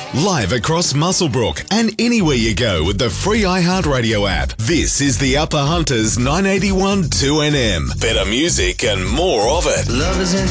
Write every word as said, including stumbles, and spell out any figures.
Live across Muswellbrook and anywhere you go with the free iHeartRadio app. This is the Upper Hunters nine eighty-one two N M. Better music and more of it. Love is in